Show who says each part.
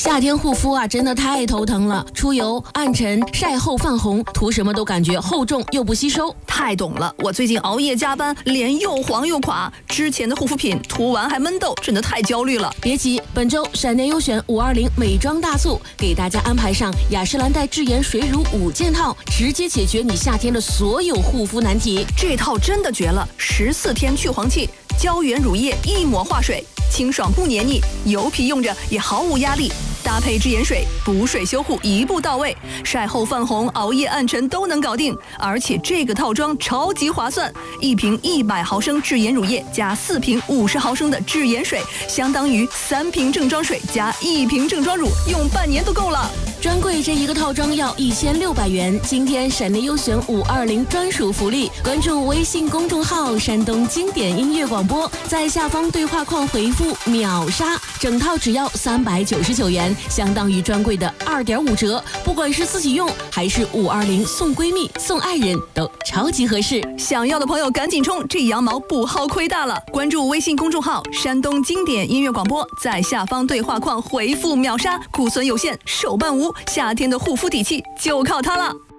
Speaker 1: 夏天护肤啊，真的太头疼了，出油、暗沉、晒后泛红，涂什么都感觉厚重又不吸收。
Speaker 2: 太懂了，我最近熬夜加班，脸又黄又垮，之前的护肤品涂完还闷痘，真的太焦虑了。
Speaker 1: 别急，本周闪电优选520美妆大促，给大家安排上雅诗兰黛智妍水乳5件套，直接解决你夏天的所有护肤难题。
Speaker 2: 这套真的绝了，14天去黄气，胶原乳液一抹化水，清爽不黏腻，油皮用着也毫无压力。搭配智妍水，补水修护一步到位，晒后泛红、熬夜暗沉都能搞定。而且这个套装超级划算，一瓶100毫升智妍乳液加4瓶50毫升的智妍水，相当于3瓶正装水加1瓶正装乳，用半年都够了。
Speaker 1: 专柜这一个套装要1600元。今天闪电优选520专属福利，关注微信公众号山东经典音乐广播，在下方对话框回复秒杀，整套只要399元，相当于专柜的2.5折。不管是自己用还是520送闺蜜送爱人，都超级合适。
Speaker 2: 想要的朋友赶紧冲，这羊毛不薅亏大了。关注微信公众号山东经典音乐广播，在下方对话框回复秒杀，库存有限，手办无，夏天的护肤底气就靠它了。